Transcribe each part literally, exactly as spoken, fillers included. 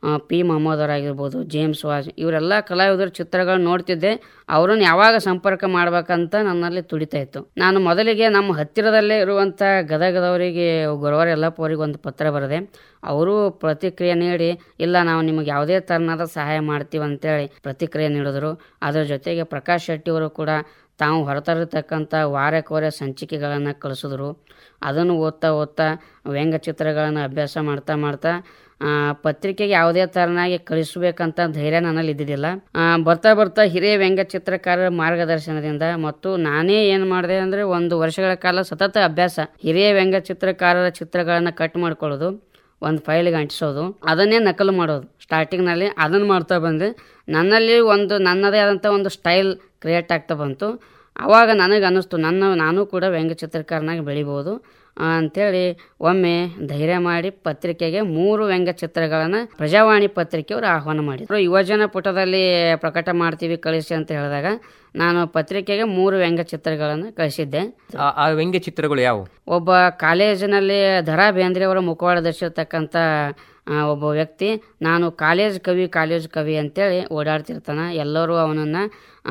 P Mohammed ಅವರಾಗಿರ್ಬೋದು, James was, ಇವರೆಲ್ಲ ಕಲಾವಿದರ ಚಿತ್ರಗಳನ್ನ ನೋಡ್ತಿದ್ದೆ. ಅವರನ್ನು ಯಾವಾಗ ಸಂಪರ್ಕ ಮಾಡ್ಬೇಕಂತ ನನ್ನಲ್ಲಿ ತುಡಿತಾ ಇತ್ತು. ನಾನು ಮೊದಲಿಗೆ ನಮ್ಮ ಹತ್ತಿರದಲ್ಲೇ ಇರುವಂಥ ಗದಗದವರಿಗೆ, ಗೊರವರ ಯಲ್ಲಪ್ಪ ಅವರಿಗೆ ಒಂದು ಪತ್ರ ಬರೆದೆ. ಅವರು ಪ್ರತಿಕ್ರಿಯೆ ನೀಡಿ, ಇಲ್ಲ ನಾವು ನಿಮಗೆ ಯಾವುದೇ ಥರನಾದ ಸಹಾಯ ಮಾಡ್ತೀವಿ ಅಂತೇಳಿ ಪ್ರತಿಕ್ರಿಯೆ ನೀಡಿದ್ರು. ಅದರ ಜೊತೆಗೆ ಪ್ರಕಾಶ್ ಶೆಟ್ಟಿಯವರು ಕೂಡ ತಾವು ಹೊರತರತಕ್ಕಂಥ ವಾರಕೋರೆ ಸಂಚಿಕೆಗಳನ್ನು ಕಳಿಸಿದ್ರು. ಅದನ್ನು ಓದ್ತಾ ಓದ್ತಾ ವ್ಯಂಗ್ಯಚಿತ್ರಗಳನ್ನು ಅಭ್ಯಾಸ ಮಾಡ್ತಾ ಮಾಡ್ತಾ ಪತ್ರಿಕೆಗೆ ಯಾವುದೇ ಥರನಾಗಿ ಕಳಿಸ್ಬೇಕಂತ ಧೈರ್ಯ ನನ್ನಲ್ಲಿ ಇದ್ದಿದ್ದಿಲ್ಲ. ಬರ್ತಾ ಬರ್ತಾ ಹಿರಿಯ ವ್ಯಂಗ್ಯಚಿತ್ರಕಾರರ ಮಾರ್ಗದರ್ಶನದಿಂದ ಮತ್ತು ನಾನೇ ಏನು ಮಾಡಿದೆ ಅಂದರೆ, ಒಂದು ವರ್ಷಗಳ ಕಾಲ ಸತತ ಅಭ್ಯಾಸ, ಹಿರಿಯ ವ್ಯಂಗ್ಯಚಿತ್ರಕಾರರ ಚಿತ್ರಗಳನ್ನು ಕಟ್ ಮಾಡ್ಕೊಳ್ಳೋದು, ಒಂದು ಫೈಲಿಗೆ ಅಂಟಿಸೋದು, ಅದನ್ನೇ ನಕಲು ಮಾಡೋದು. ಸ್ಟಾರ್ಟಿಂಗ್ನಲ್ಲಿ ಅದನ್ನು ಮಾಡ್ತಾ ಬಂದೆ. ನನ್ನಲ್ಲಿ ಒಂದು ನನ್ನದೇ ಆದಂಥ ಒಂದು ಸ್ಟೈಲ್ ಕ್ರಿಯೇಟ್ ಆಗ್ತಾ ಬಂತು. ಆವಾಗ ನನಗೆ ಅನ್ನಿಸ್ತು, ನನ್ನ ನಾನು ಕೂಡ ವ್ಯಂಗ್ಯಚಿತ್ರಕಾರನಾಗಿ ಬೆಳಿಬೋದು ಅಂಥೇಳಿ ಒಮ್ಮೆ ಧೈರ್ಯ ಮಾಡಿ ಪತ್ರಿಕೆಗೆ ಮೂರು ವ್ಯಂಗ್ಯಚಿತ್ರಗಳನ್ನು ಪ್ರಜಾವಾಣಿ ಪತ್ರಿಕೆಯವರು ಆಹ್ವಾನ ಮಾಡಿದರು. ಯುವಜನ ಪುಟದಲ್ಲಿ ಪ್ರಕಟ ಮಾಡ್ತೀವಿ ಕಳಿಸಿ ಅಂತ ಹೇಳಿದಾಗ ನಾನು ಪತ್ರಿಕೆಗೆ ಮೂರು ವ್ಯಂಗ್ಯಚಿತ್ರಗಳನ್ನು ಕಳಿಸಿದ್ದೆ. ಆ ವ್ಯಂಗ್ಯಚಿತ್ರಗಳು ಯಾವುವು? ಒಬ್ಬ ಕಾಲೇಜಿನಲ್ಲಿ ದರಾ ಬೇಂದ್ರೆ ಅವರ ಮುಖವಾಡ ಧರಿಸಿರ್ತಕ್ಕಂಥ ಒಬ್ಬ ವ್ಯಕ್ತಿ, ನಾನು ಕಾಲೇಜ್ ಕವಿ ಕಾಲೇಜ್ ಕವಿ ಅಂತೇಳಿ ಓಡಾಡ್ತಿರ್ತಾನೆ. ಎಲ್ಲರೂ ಅವನನ್ನು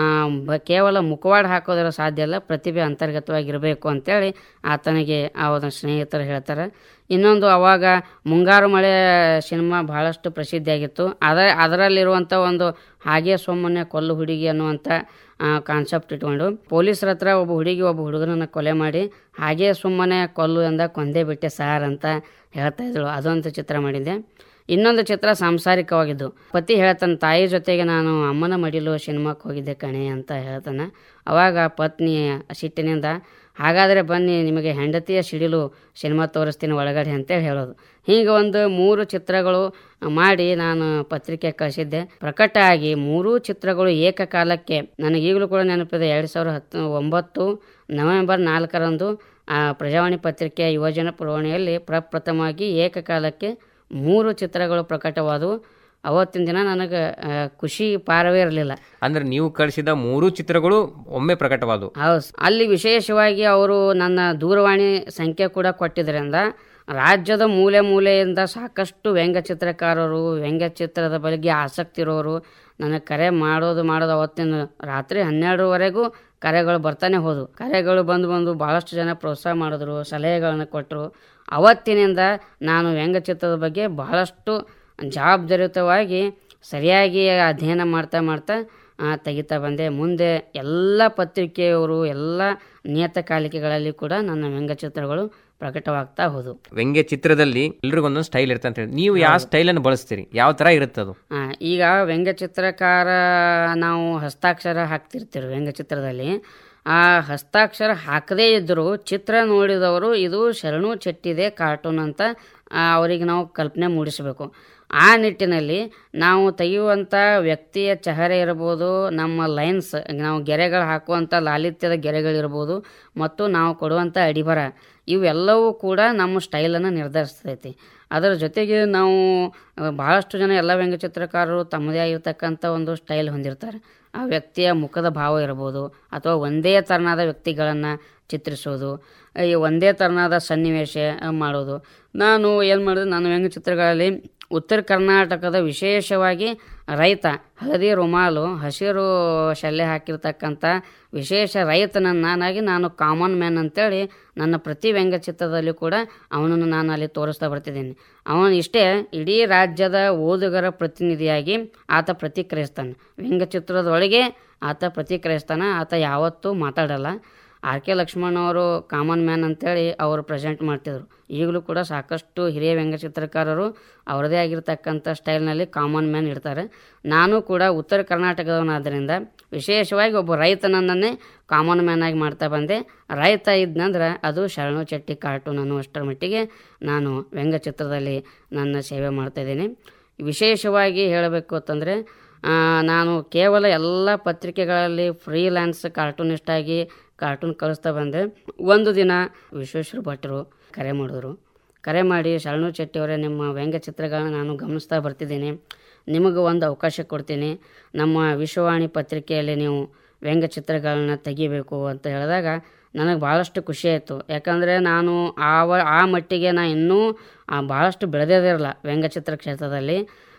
ಕೇವಲ ಮುಖವಾಡ ಹಾಕೋದ್ರ ಸಾಧ್ಯ ಇಲ್ಲ, ಪ್ರತಿಭೆ ಅಂತರ್ಗತವಾಗಿರಬೇಕು ಅಂತೇಳಿ ಆತನಿಗೆ ಅವನ ಸ್ನೇಹಿತರು ಹೇಳ್ತಾರೆ. ಇನ್ನೊಂದು, ಅವಾಗ ಮುಂಗಾರು ಮಳೆ ಸಿನಿಮಾ ಬಹಳಷ್ಟು ಪ್ರಸಿದ್ಧಿಯಾಗಿತ್ತು. ಅದರ ಅದರಲ್ಲಿರುವಂಥ ಒಂದು ಹಾಗೆ ಸುಮ್ಮನೆ ಕೊಲ್ಲು ಹುಡುಗಿ ಅನ್ನುವಂಥ ಕಾನ್ಸೆಪ್ಟ್ ಇಟ್ಕೊಂಡು ಪೊಲೀಸರ ಹತ್ರ ಒಬ್ಬ ಹುಡುಗಿ ಒಬ್ಬ ಹುಡುಗನನ್ನು ಕೊಲೆ ಮಾಡಿ ಹಾಗೆ ಸುಮ್ಮನೆ ಕೊಲ್ಲು ಎಂದ ಕೊಂದೇ ಬಿಟ್ಟೆ ಸಾರ್ ಅಂತ ಹೇಳ್ತಾ ಇದ್ರು. ಅದೊಂದು ಚಿತ್ರ ಮಾಡಿದ್ದೆ. ಇನ್ನೊಂದು ಚಿತ್ರ ಸಾಂಸಾರಿಕವಾಗಿದ್ದು, ಪತಿ ಹೇಳ್ತಾನೆ, ತಾಯಿ ಜೊತೆಗೆ ನಾನು ಅಮ್ಮನ ಮಡಿಲು ಸಿನಿಮಾಕ್ಕೆ ಹೋಗಿದ್ದೆ ಕಣೆ ಅಂತ ಹೇಳ್ತಾನೆ. ಅವಾಗ ಪತ್ನಿ ಸಿಟ್ಟಿನಿಂದ, ಹಾಗಾದರೆ ಬನ್ನಿ ನಿಮಗೆ ಹೆಂಡತಿಯ ಸಿಡಿಲು ಸಿನಿಮಾ ತೋರಿಸ್ತೀನಿ ಒಳಗಡೆ ಅಂತೇಳಿ ಹೇಳೋದು. ಹೀಗೆ ಒಂದು ಮೂರು ಚಿತ್ರಗಳು ಮಾಡಿ ನಾನು ಪತ್ರಿಕೆ ಕಳಿಸಿದ್ದೆ. ಪ್ರಕಟ ಆಗಿ ಮೂರೂ ಚಿತ್ರಗಳು ಏಕಕಾಲಕ್ಕೆ, ನನಗೆ ಈಗಲೂ ಕೂಡ ನೆನಪಿದೆ, ಎರಡು ಸಾವಿರದ ಹತ್ತು ಒಂಬತ್ತು ನವೆಂಬರ್ ನಾಲ್ಕರಂದು ಆ ಪ್ರಜಾವಾಣಿ ಪತ್ರಿಕೆಯ ಯುವಜನ ಪುರವಣಿಯಲ್ಲಿ ಪ್ರಪ್ರಥಮವಾಗಿ ಏಕಕಾಲಕ್ಕೆ ಮೂರು ಚಿತ್ರಗಳು ಪ್ರಕಟವಾದವು. ಅವತ್ತಿನ ದಿನ ನನಗೆ ಖುಷಿ ಪಾರವೇ ಇರಲಿಲ್ಲ. ಅಂದ್ರೆ ನೀವು ಕಳಿಸಿದ ಮೂರು ಚಿತ್ರಗಳು ಒಮ್ಮೆ ಪ್ರಕಟವಾದವು? ಹೌದು. ಅಲ್ಲಿ ವಿಶೇಷವಾಗಿ ಅವರು ನನ್ನ ದೂರವಾಣಿ ಸಂಖ್ಯೆ ಕೂಡ ಕೊಟ್ಟಿದ್ದರಿಂದ ರಾಜ್ಯದ ಮೂಲೆ ಮೂಲೆಯಿಂದ ಸಾಕಷ್ಟು ವ್ಯಂಗ್ಯಚಿತ್ರಕಾರರು, ವ್ಯಂಗ್ಯಚಿತ್ರದ ಬಗ್ಗೆ ಆಸಕ್ತಿ ಇರೋರು ನನಗೆ ಕರೆ ಮಾಡೋದು ಮಾಡೋದು ಅವತ್ತಿನ ರಾತ್ರಿ ಹನ್ನೆರಡುವರೆಗೂ ಕರೆಗಳು ಬರ್ತಾನೆ ಹೋದವು. ಕರೆಗಳು ಬಂದು ಬಂದು ಭಾಳಷ್ಟು ಜನ ಪ್ರೋತ್ಸಾಹ ಮಾಡಿದ್ರು, ಸಲಹೆಗಳನ್ನು ಕೊಟ್ಟರು. ಅವತ್ತಿನಿಂದ ನಾನು ವ್ಯಂಗ್ಯಚಿತ್ರದ ಬಗ್ಗೆ ಬಹಳಷ್ಟು ಜವಾಬ್ದಾರಿಯುತವಾಗಿ ಸರಿಯಾಗಿ ಅಧ್ಯಯನ ಮಾಡ್ತಾ ಮಾಡ್ತಾ ತೆಗಿತಾ ಬಂದೆ. ಮುಂದೆ ಎಲ್ಲ ಪತ್ರಿಕೆಯವರು, ಎಲ್ಲ ನಿಯತಕಾಲಿಕೆಗಳಲ್ಲಿ ಕೂಡ ನನ್ನ ವ್ಯಂಗ್ಯಚಿತ್ರಗಳು ಪ್ರಕಟವಾಗ್ತಾ ಹೋದವು. ವ್ಯಂಗ್ಯ ಚಿತ್ರದಲ್ಲಿ ಎಲ್ರಿಗೊಂದೊಂದು ಸ್ಟೈಲ್ ಇರುತ್ತೆ ಅಂತ ಹೇಳಿ, ನೀವು ಯಾವ ಸ್ಟೈಲನ್ನು ಬಳಸ್ತೀರಿ? ಯಾವ ಥರ ಇರುತ್ತೆ ಅದು? ಈಗ ವ್ಯಂಗ್ಯಚಿತ್ರಕಾರ ನಾವು ಹಸ್ತಾಕ್ಷರ ಹಾಕ್ತಿರ್ತೀವಿ ವ್ಯಂಗ್ಯಚಿತ್ರದಲ್ಲಿ. ಆ ಹಸ್ತಾಕ್ಷರ ಹಾಕದೇ ಇದ್ದರೂ ಚಿತ್ರ ನೋಡಿದವರು ಇದು ಶರಣು ಚೆಟ್ಟಿದೆ ಕಾರ್ಟೂನ್ ಅಂತ ಅವರಿಗೆ ನಾವು ಕಲ್ಪನೆ ಮೂಡಿಸಬೇಕು. ಆ ನಿಟ್ಟಿನಲ್ಲಿ ನಾವು ತೆಗೆಯುವಂಥ ವ್ಯಕ್ತಿಯ ಚೆಹರೆ ಇರ್ಬೋದು, ನಮ್ಮ ಲೈನ್ಸ್, ನಾವು ಗೆರೆಗಳು ಹಾಕುವಂಥ ಲಾಲಿತ್ಯದ ಗೆರೆಗಳಿರ್ಬೋದು, ಮತ್ತು ನಾವು ಕೊಡುವಂಥ ಅಡಿಬರ, ಇವೆಲ್ಲವೂ ಕೂಡ ನಮ್ಮ ಸ್ಟೈಲನ್ನು ನಿರ್ಧರಿಸ್ತೈತಿ. ಅದರ ಜೊತೆಗೆ ನಾವು ಬಹಳಷ್ಟು ಜನ ಎಲ್ಲ ವ್ಯಂಗ್ಯಚಿತ್ರಕಾರರು ತಮ್ಮದೇ ಆಗಿರ್ತಕ್ಕಂಥ ಒಂದು ಸ್ಟೈಲ್ ಹೊಂದಿರ್ತಾರೆ. ಆ ವ್ಯಕ್ತಿಯ ಮುಖದ ಭಾವ ಇರ್ಬೋದು, ಅಥವಾ ಒಂದೇ ಥರನಾದ ವ್ಯಕ್ತಿಗಳನ್ನು ಚಿತ್ರಿಸೋದು, ಈ ಒಂದೇ ಥರನಾದ ಸನ್ನಿವೇಶ ಮಾಡೋದು. ನಾನು ಏನು ಮಾಡಿದೆ, ನಾನು ವ್ಯಂಗ್ಯಚಿತ್ರಗಳಲ್ಲಿ ಉತ್ತರ ಕರ್ನಾಟಕದ ವಿಶೇಷವಾಗಿ ರೈತ, ಹಳದಿ ರುಮಾಲು, ಹಸಿರು ಶಲ್ಯ ಹಾಕಿರ್ತಕ್ಕಂಥ ವಿಶೇಷ ರೈತನನ್ನಾಗಿ ನಾನು ಕಾಮನ್ ಮ್ಯಾನ್ ಅಂತೇಳಿ ನನ್ನ ಪ್ರತಿ ವ್ಯಂಗ್ಯಚಿತ್ರದಲ್ಲಿ ಕೂಡ ಅವನನ್ನು ನಾನು ಅಲ್ಲಿ ತೋರಿಸ್ತಾ ಬರ್ತಿದ್ದೀನಿ. ಅವನು ಇಷ್ಟೇ ಇಡೀ ರಾಜ್ಯದ ಓದುಗರ ಪ್ರತಿನಿಧಿಯಾಗಿ ಆತ ಪ್ರತಿಕ್ರಿಯಿಸ್ತಾನೆ. ವ್ಯಂಗ್ಯಚಿತ್ರದೊಳಗೆ ಆತ ಪ್ರತಿಕ್ರಿಯಿಸ್ತಾನೆ. ಆತ ಯಾವತ್ತೂ ಮಾತಾಡಲ್ಲ. ಆರ್ ಕೆ ಲಕ್ಷ್ಮಣ್ ಅವರು ಕಾಮನ್ ಮ್ಯಾನ್ ಅಂತೇಳಿ ಅವರು ಪ್ರೆಸೆಂಟ್ ಮಾಡ್ತಿದ್ರು. ಈಗಲೂ ಕೂಡ ಸಾಕಷ್ಟು ಹಿರಿಯ ವ್ಯಂಗ್ಯಚಿತ್ರಕಾರರು ಅವರದೇ ಆಗಿರ್ತಕ್ಕಂಥ ಸ್ಟೈಲ್ನಲ್ಲಿ ಕಾಮನ್ ಮ್ಯಾನ್ ಇಡ್ತಾರೆ. ನಾನು ಕೂಡ ಉತ್ತರ ಕರ್ನಾಟಕದವನಾದ್ದರಿಂದ ವಿಶೇಷವಾಗಿ ಒಬ್ಬ ರೈತನನ್ನೇ ಕಾಮನ್ ಮ್ಯಾನ್ ಆಗಿ ಮಾಡ್ತಾ ಬಂದೆ. ರೈತ ಇದ್ನಂದ್ರೆ ಅದು ಶರಣು ಚೆಟ್ಟಿ ಕಾರ್ಟೂನ್ ಅನ್ನುವಷ್ಟರ ಮಟ್ಟಿಗೆ ನಾನು ವ್ಯಂಗ್ಯಚಿತ್ರದಲ್ಲಿ ನನ್ನ ಸೇವೆ ಮಾಡ್ತಾಯಿದ್ದೀನಿ. ವಿಶೇಷವಾಗಿ ಹೇಳಬೇಕು ಅಂತಂದರೆ, ನಾನು ಕೇವಲ ಎಲ್ಲ ಪತ್ರಿಕೆಗಳಲ್ಲಿ ಫ್ರೀಲ್ಯಾನ್ಸ್ ಕಾರ್ಟೂನಿಸ್ಟ್ ಆಗಿ ಕಾರ್ಟೂನ್ ಕಳಿಸ್ತಾ ಬಂದೆ. ಒಂದು ದಿನ ವಿಶ್ವೇಶ್ವರ ಭಟ್ರು ಕರೆ ಮಾಡಿದ್ರು. ಕರೆ ಮಾಡಿ, ಶರಣು ಚೆಟ್ಟಿಯವರೇ, ನಿಮ್ಮ ವ್ಯಂಗ್ಯಚಿತ್ರಗಳನ್ನ ನಾನು ಗಮನಿಸ್ತಾ ಬರ್ತಿದ್ದೀನಿ, ನಿಮಗೆ ಒಂದು ಅವಕಾಶ ಕೊಡ್ತೀನಿ, ನಮ್ಮ ವಿಶ್ವವಾಣಿ ಪತ್ರಿಕೆಯಲ್ಲಿ ನೀವು ವ್ಯಂಗ್ಯಚಿತ್ರಗಳನ್ನ ತೆಗಿಬೇಕು ಅಂತ ಹೇಳಿದಾಗ ನನಗೆ ಭಾಳಷ್ಟು ಖುಷಿಯಾಯಿತು. ಯಾಕಂದರೆ ನಾನು ಆವ ಆ ಮಟ್ಟಿಗೆ ನಾನು ಇನ್ನೂ ಭಾಳಷ್ಟು ಬೆಳೆದಿರಲ್ಲ ವ್ಯಂಗ್ಯಚಿತ್ರ ಕ್ಷೇತ್ರದಲ್ಲಿ.